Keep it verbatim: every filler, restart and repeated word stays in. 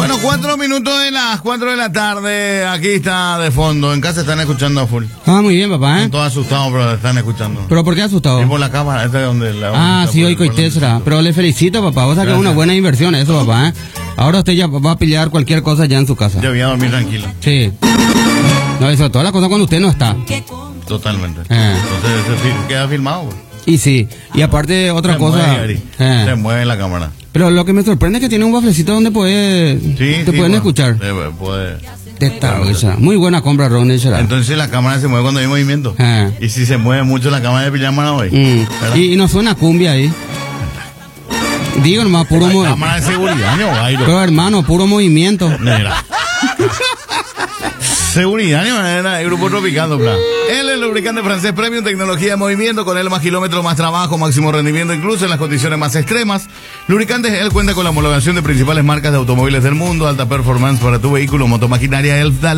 Bueno, cuatro minutos de las cuatro de la tarde. Aquí está de fondo. En casa están escuchando a full. Ah, muy bien, papá, ¿eh? Están todos asustados, pero están escuchando. ¿Pero por qué asustado? Y por la cámara, esta es donde la... Ah, sí, hoy coitesra. Pero le felicito, papá. O sea que es una buena inversión eso, papá, ¿eh? Ahora usted ya va a pillar cualquier cosa ya en su casa. Ya voy a dormir tranquilo. Sí. No, eso, todas las cosas cuando usted no está. Totalmente. Eh. Entonces, se fil- queda filmado, güey. Y sí. Y aparte, otra Se cosa. mueve, Ari. eh. Se mueve la cámara. Pero lo que me sorprende es que tiene un baflecito donde puede, Sí, te sí, pueden bueno, escuchar. eh, puede. Esta, esa. Muy buena compra, Ron. Esa. Entonces la cámara se mueve cuando hay movimiento. Eh. Y si se mueve mucho la cámara de pijama, no, güey. Mm. ¿Verdad? Y, y no suena cumbia ahí. Digo nomás, puro La movimiento. cámara de seguridad, ¿no, Gairo? Pero hermano, puro movimiento. Mira. Seguridad, ¿no? Era el grupo Tropicando, plan. Él es el lubricante francés Premium, tecnología de movimiento, con él más kilómetros, más trabajo, máximo rendimiento, incluso en las condiciones más extremas. Lubricantes, él cuenta con la homologación de principales marcas de automóviles del mundo, alta performance para tu vehículo, motomaquinaria, él da